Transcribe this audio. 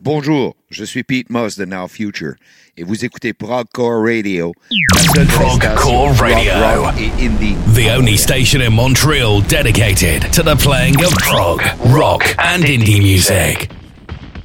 Bonjour, je suis Pete Moss de Now Future et vous écoutez Progcore Radio, la seule Progcore Radio, rock et indie. The only station in Montreal dedicated to the playing of prog, rock and indie music.